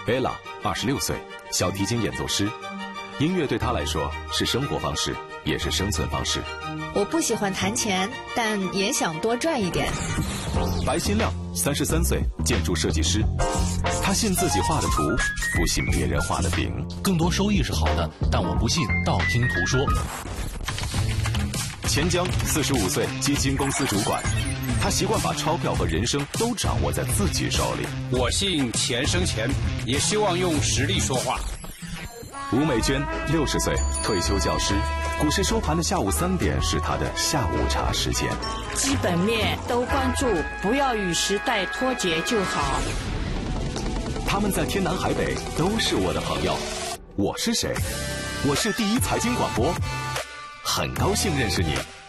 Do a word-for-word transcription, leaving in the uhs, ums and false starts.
贝拉二十六岁，小提琴演奏师。音乐对他来说是生活方式，也是生存方式。 我不喜欢弹钱，但也想多赚一点。 白新亮三十三岁，建筑设计师。他信自己画的图，不信别人画的饼。 更多收益是好的，但我不信道听途说。 钱江四十五岁，基金公司主管。他习惯把钞票和人生都掌握在自己手里。 我信钱生钱，也希望用实力说话。 吴美娟六十岁，退休教师。股市收盘的下午三点是他的下午茶时间。 基本面都关注，不要与时代脱节就好。 他们在天南海北都是我的朋友。我是谁？我是第一财经广播，很高兴认识你。